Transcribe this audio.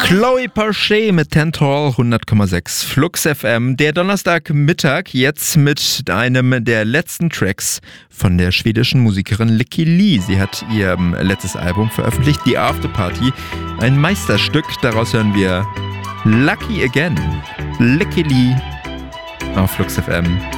Chloe Parche mit Tental 100,6 Flux FM. Der Donnerstagmittag jetzt mit einem der letzten Tracks von der schwedischen Musikerin Lykke Li. Sie hat ihr letztes Album veröffentlicht, The After Party. Ein Meisterstück, daraus hören wir Lucky Again. Lykke Li auf Flux FM.